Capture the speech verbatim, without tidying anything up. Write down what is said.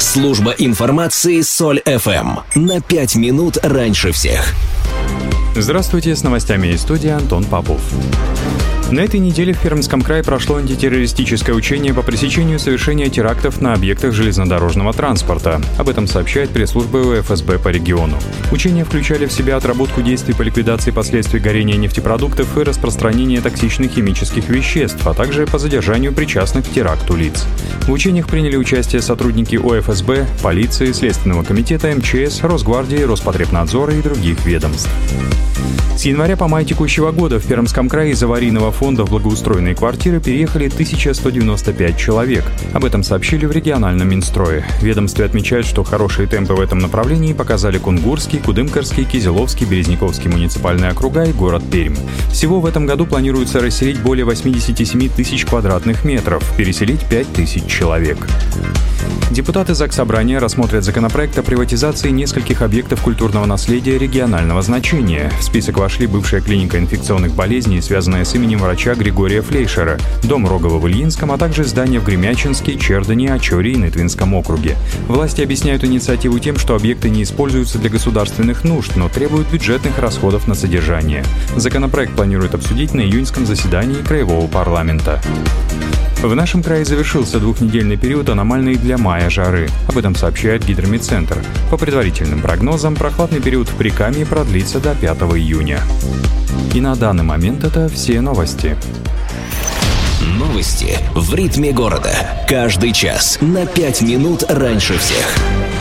Служба информации Соль эф эм. На пять минут раньше всех. Здравствуйте, с новостями из студии Антон Попов. На этой неделе в Пермском крае прошло антитеррористическое учение по пресечению совершения терактов на объектах железнодорожного транспорта. Об этом сообщает пресс-служба У Эф Эс Бэ по региону. Учения включали в себя отработку действий по ликвидации последствий горения нефтепродуктов и распространения токсичных химических веществ, а также по задержанию причастных к теракту лиц. В учениях приняли участие сотрудники У Эф Эс Бэ, полиции, Следственного комитета, Эм Че Эс, Росгвардии, Роспотребнадзора и других ведомств. С января по май текущего года в Пермском крае из аварийного фонда в благоустроенные квартиры переехали тысяча сто девяносто пять человек. Об этом сообщили в региональном Минстрое. Ведомстве отмечают, что хорошие темпы в этом направлении показали Кунгурский, Кудымкарский, Кизиловский, Березняковский муниципальные округа и город Пермь. Всего в этом году планируется расселить более восемьдесят семь тысяч квадратных метров, переселить пять тысяч человек. Депутаты Заксобрания рассмотрят законопроект о приватизации нескольких объектов культурного наследия регионального значения. В список вошли бывшая клиника инфекционных болезней, связанная с именем врача Григория Флейшера, дом Рогова в Ильинском, а также здания в Гремячинске, Чердане, Очоре и Нытвинском округе. Власти объясняют инициативу тем, что объекты не используются для государственных нужд, но требуют бюджетных расходов на содержание. Законопроект планируют обсудить на июньском заседании Краевого парламента. В нашем крае завершился двухнедельный период аномальной для мая жары. Об этом сообщает Гидромедцентр. По предварительным прогнозам, прохладный период в Прикамье продлится до пятого июня. И на данный момент это все новости. Новости в ритме города. Каждый час на пять минут раньше всех.